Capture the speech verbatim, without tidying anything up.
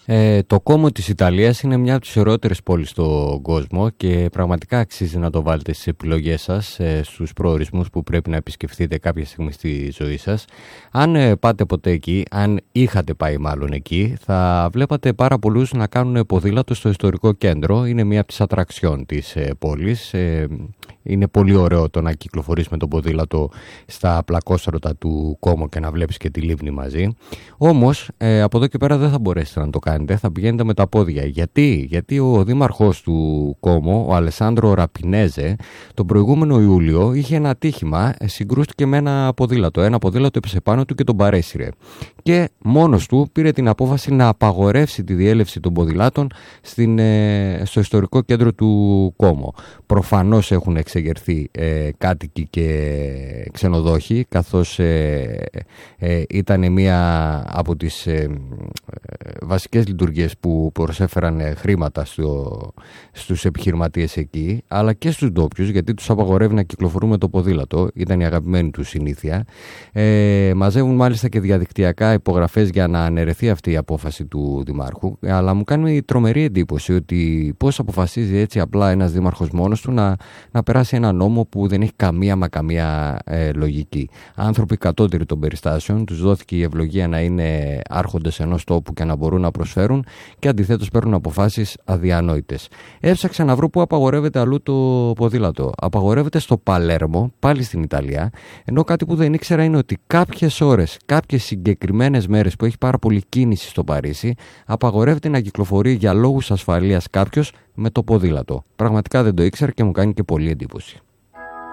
Ε, το Κόμο της Ιταλίας είναι μια από τις ωραιότερες πόλεις στον κόσμο και πραγματικά αξίζει να το βάλετε στις επιλογές σας, ε, στους προορισμούς που πρέπει να επισκεφθείτε κάποια στιγμή στη ζωή σας. Αν ε, πάτε ποτέ εκεί, αν είχατε πάει μάλλον εκεί, θα βλέπατε πάρα πολλούς να κάνουν ποδήλατο στο ιστορικό κέντρο. Είναι μια από τις ατραξιόν της ε, πόλης. Ε, είναι πολύ ωραίο το να κυκλοφορείς με το ποδήλατο στα πλακόστρωτα του Κόμο και να βλέπεις και τη λίμνη μαζί. Όμως ε, από εδώ και πέρα δεν θα μπορέσετε να το κάνετε, θα πηγαίνετε με τα πόδια. Γιατί, Γιατί ο δήμαρχος του Κόμο, ο Αλεσάνδρο Ραπινέζε, τον προηγούμενο Ιούλιο είχε ένα ατύχημα, συγκρούστηκε με ένα ποδήλατο. Ένα ποδήλατο έπεσε πάνω του και τον παρέσυρε. Και μόνος του πήρε την απόφαση να απαγορεύσει τη διέλευση των ποδηλάτων στην, ε, στο ιστορικό κέντρο του Κόμο. Προφανώς έχουν εξεγερθεί ε, κάτοικοι και ξενοδόχοι, καθώς ε, ε, ήταν μία από τις ε, βασικές λειτουργίες που προσέφεραν ε, χρήματα στο, στους επιχειρηματίες εκεί, αλλά και στους ντόπιους, γιατί τους απαγορεύει να κυκλοφορούν με το ποδήλατο, ήταν η αγαπημένη τους συνήθεια. Ε, μαζεύουν μάλιστα και διαδικτυακά υπογραφές για να αναιρεθεί αυτή η απόφαση του δημάρχου, αλλά μου κάνει τρομερή εντύπωση ότι πώς αποφασίζει έτσι απλά ένας δήμαρχος μόνος του να, να περάσει ένα νόμο που δεν έχει καμία μα καμία ε, λογική. Άνθρωποι κατώτεροι των περιστάσεων, τους δόθηκε η ευλογία να είναι άρχοντες ενός τόπου και να μπορούν να προσφέρουν, και αντιθέτως παίρνουν αποφάσεις αδιανόητες. Έψαξα να βρω πού απαγορεύεται αλλού το ποδήλατο. Απαγορεύεται στο Παλέρμο, πάλι στην Ιταλία, ενώ κάτι που δεν ήξερα είναι ότι κάποιες ώρες, κάποιες συγκεκριμένες μέρες που έχει πάρα πολύ κίνηση στο Παρίσι, απαγορεύεται να κυκλοφορεί για λόγους ασφαλείας κάποιος με το ποδήλατο. Πραγματικά δεν το ήξερα και μου κάνει και πολύ εντύπωση.